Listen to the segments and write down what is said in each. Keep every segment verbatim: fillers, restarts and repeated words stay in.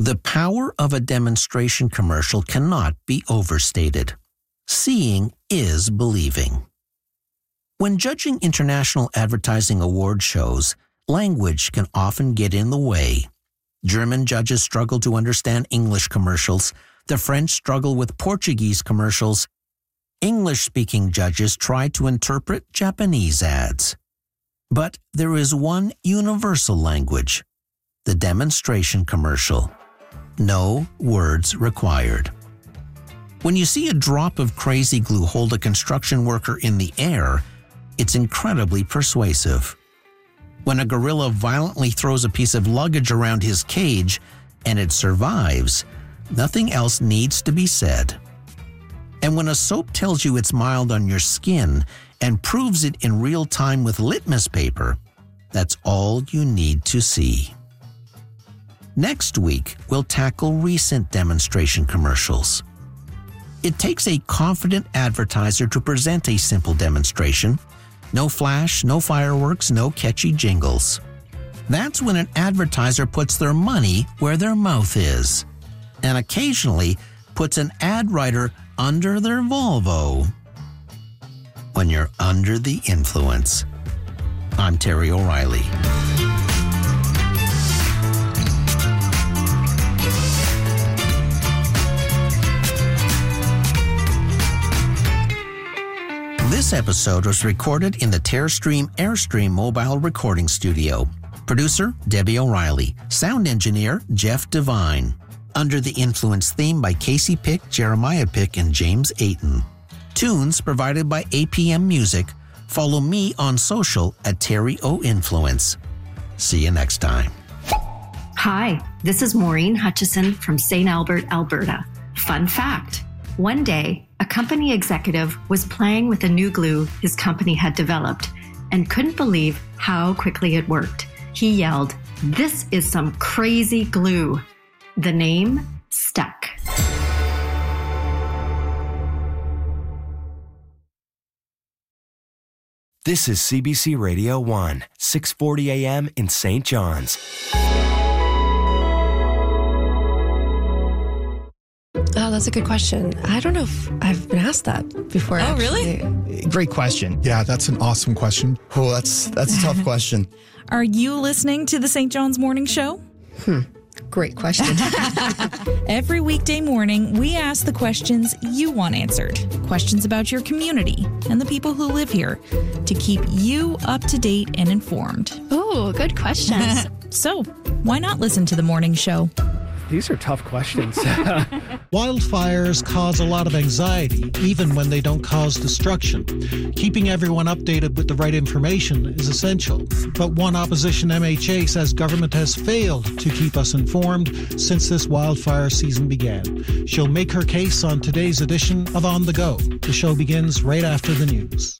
The power of a demonstration commercial cannot be overstated. Seeing is believing. When judging international advertising award shows, language can often get in the way. German judges struggle to understand English commercials. The French struggle with Portuguese commercials. English-speaking judges try to interpret Japanese ads. But there is one universal language, the demonstration commercial. No words required. When you see a drop of crazy glue hold a construction worker in the air, it's incredibly persuasive. When a gorilla violently throws a piece of luggage around his cage and it survives, nothing else needs to be said. And when a soap tells you it's mild on your skin and proves it in real time with litmus paper, that's all you need to see. Next week, we'll tackle recent demonstration commercials. It takes a confident advertiser to present a simple demonstration. No flash, no fireworks, no catchy jingles. That's when an advertiser puts their money where their mouth is, and occasionally puts an ad writer under their Volvo. When you're under the influence. I'm Terry O'Reilly. This episode was recorded in the Terrestream Airstream mobile recording studio. Producer, Debbie O'Reilly. Sound engineer, Jeff Devine. Under the Influence theme by Casey Pick, Jeremiah Pick, and James Ayton. Tunes provided by A P M Music. Follow me on social at Terry O Influence. See you next time. Hi, this is Maureen Hutchison from Saint Albert, Alberta. Fun fact, one day, a company executive was playing with a new glue his company had developed and couldn't believe how quickly it worked. He yelled, "This is some crazy glue." The name stuck. This is C B C Radio one, six forty a.m. in Saint John's. Oh, that's a good question. I don't know if I've been asked that before. Oh, actually. really? Great question. Yeah, that's an awesome question. Oh, that's that's a tough question. Are you listening to the Saint John's Morning Show? Hmm. Great question. Every weekday morning, we ask the questions you want answered. Questions about your community and the people who live here to keep you up to date and informed. Ooh, good questions. So, why not listen to the morning show? These are tough questions. Wildfires cause a lot of anxiety, even when they don't cause destruction. Keeping everyone updated with the right information is essential. But one opposition M H A says government has failed to keep us informed since this wildfire season began. She'll make her case on today's edition of On the Go. The show begins right after the news.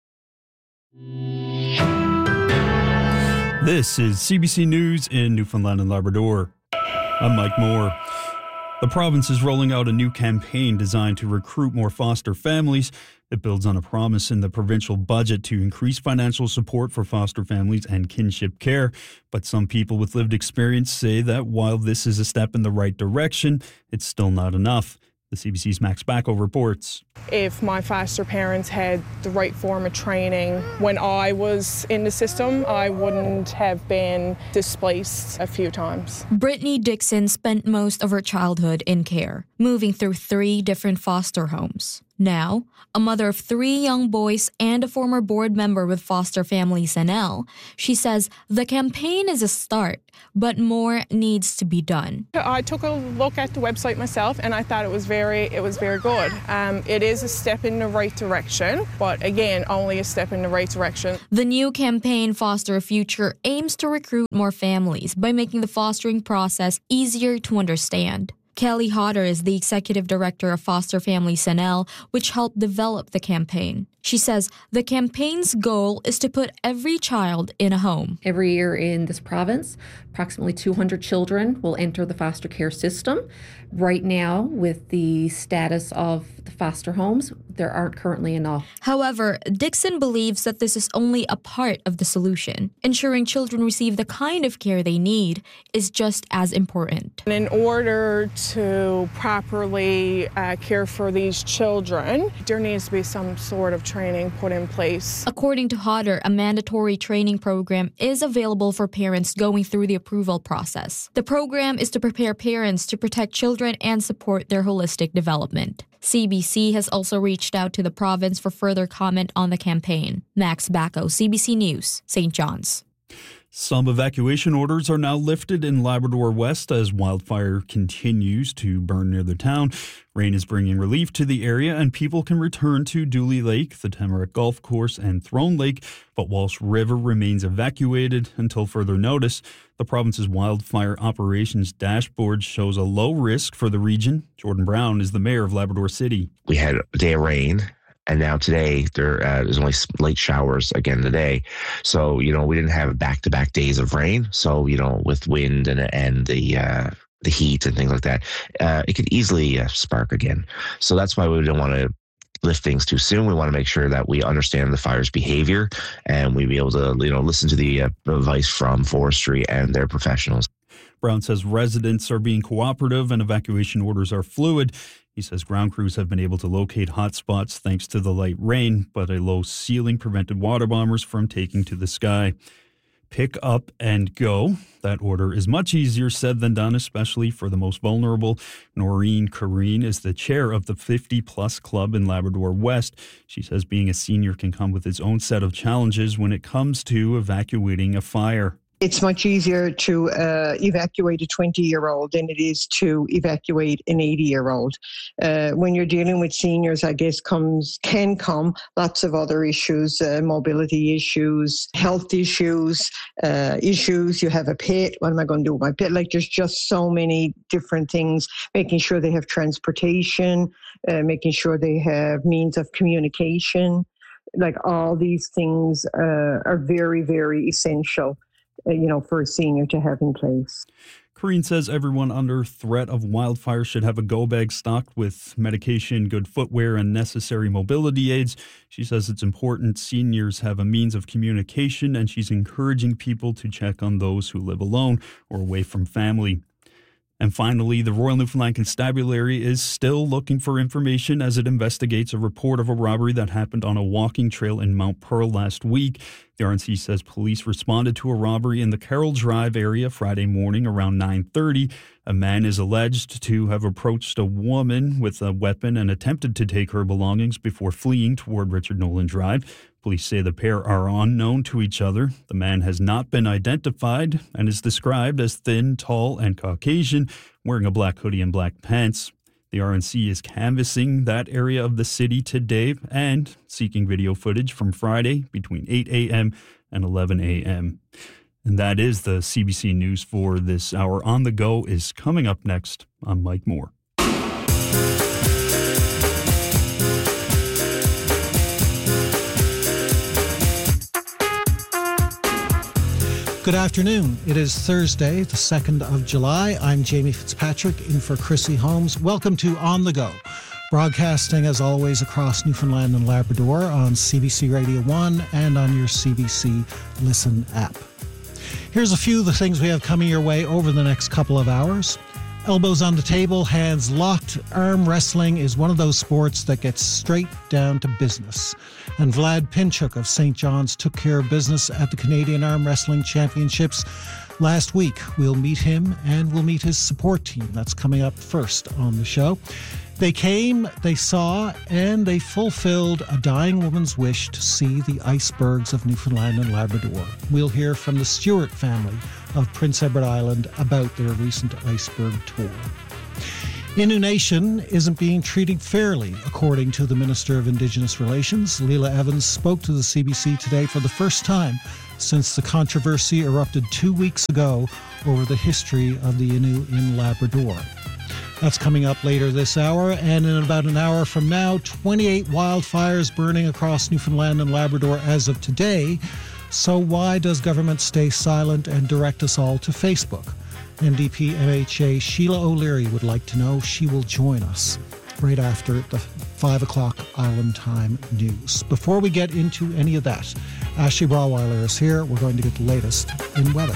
This is C B C News in Newfoundland and Labrador. I'm Mike Moore. The province is rolling out a new campaign designed to recruit more foster families. It builds on a promise in the provincial budget to increase financial support for foster families and kinship care. But some people with lived experience say that while this is a step in the right direction, it's still not enough. The C B C's Max Bacco reports. If my foster parents had the right form of training when I was in the system, I wouldn't have been displaced a few times. Brittany Dixon spent most of her childhood in care, moving through three different foster homes. Now, a mother of three young boys and a former board member with Foster Families N L, she says the campaign is a start, but more needs to be done. I took a look at the website myself and I thought it was very, it was very good. Um, it is a step in the right direction, but again, only a step in the right direction. The new campaign, Foster a Future, aims to recruit more families by making the fostering process easier to understand. Kelly Hodder is the executive director of Foster Families N L, which helped develop the campaign. She says the campaign's goal is to put every child in a home. Every year in this province, approximately two hundred children will enter the foster care system. Right now, with the status of the foster homes, there aren't currently enough. However, Dixon believes that this is only a part of the solution. Ensuring children receive the kind of care they need is just as important. And in order to properly uh, care for these children, there needs to be some sort of training put in place. According to Hodder, a mandatory training program is available for parents going through the approval process. The program is to prepare parents to protect children and support their holistic development. C B C has also reached out to the province for further comment on the campaign. Max Bacco, C B C News, Saint John's. Some evacuation orders are now lifted in Labrador West as wildfire continues to burn near the town. Rain is bringing relief to the area and people can return to Dooley Lake, the Tamarack Golf Course, and Throne Lake, but Walsh River remains evacuated until further notice. The province's wildfire operations dashboard shows a low risk for the region. Jordan Brown is the mayor of Labrador City. We had a day of rain. And now today, there uh, there's only late showers again today. So, you know, we didn't have back-to-back days of rain. So, you know, with wind and and the uh, the heat and things like that, uh, it could easily uh, spark again. So that's why we didn't want to lift things too soon. We want to make sure that we understand the fire's behavior and we be able to, you know, listen to the uh, advice from forestry and their professionals. Brown says residents are being cooperative and evacuation orders are fluid. He says ground crews have been able to locate hot spots thanks to the light rain, but a low ceiling prevented water bombers from taking to the sky. Pick up and go. That order is much easier said than done, especially for the most vulnerable. Noreen Kareen is the chair of the fifty plus Club in Labrador West. She says being a senior can come with its own set of challenges when it comes to evacuating a fire. It's much easier to uh, evacuate a twenty-year-old than it is to evacuate an eighty-year-old. Uh, when you're dealing with seniors, I guess comes can come lots of other issues, uh, mobility issues, health issues, uh, issues. You have a pet. What am I going to do with my pet? Like there's just so many different things. Making sure they have transportation, uh, making sure they have means of communication. Like all these things uh, are very, very essential. You know, for a senior to have in place. Kareen says everyone under threat of wildfire should have a go bag stocked with medication, good footwear, and necessary mobility aids. She says it's important seniors have a means of communication, and she's encouraging people to check on those who live alone or away from family. And finally, the Royal Newfoundland Constabulary is still looking for information as it investigates a report of a robbery that happened on a walking trail in Mount Pearl last week. The R N C says police responded to a robbery in the Carroll Drive area Friday morning around nine thirty. A man is alleged to have approached a woman with a weapon and attempted to take her belongings before fleeing toward Richard Nolan Drive. Police say the pair are unknown to each other. The man has not been identified and is described as thin, tall, and Caucasian, wearing a black hoodie and black pants. The R N C is canvassing that area of the city today and seeking video footage from Friday between eight a.m. and eleven a.m. And that is the C B C News for this hour. On the Go is coming up next. I'm Mike Moore. Good afternoon. It is Thursday, the second of July. I'm Jamie Fitzpatrick in for Chrissy Holmes. Welcome to On the Go, broadcasting as always across Newfoundland and Labrador on C B C Radio one and on your C B C Listen app. Here's a few of the things we have coming your way over the next couple of hours. Elbows on the table, hands locked. Arm wrestling is one of those sports that gets straight down to business. And Vlad Pinchuk of Saint John's took care of business at the Canadian Arm Wrestling Championships last week. We'll meet him and we'll meet his support team. That's coming up first on the show. They came, they saw, and they fulfilled a dying woman's wish to see the icebergs of Newfoundland and Labrador. We'll hear from the Stewart family of Prince Edward Island about their recent iceberg tour. Innu Nation isn't being treated fairly, according to the Minister of Indigenous Relations. Leila Evans spoke to the C B C today for the first time since the controversy erupted two weeks ago over the history of the Innu in Labrador. That's coming up later this hour. And in about an hour from now, twenty-eight wildfires burning across Newfoundland and Labrador as of today. So why does government stay silent and direct us all to Facebook? N D P M H A Sheila O'Leary would like to know. She will join us right after the five o'clock Island Time news. Before we get into any of that, Ashley Brawweiler is here. We're going to get the latest in weather.